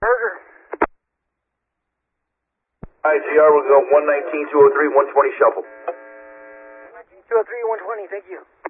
Burger. IGR will go 119, 203, 120 shuffle. 203, 120, thank you.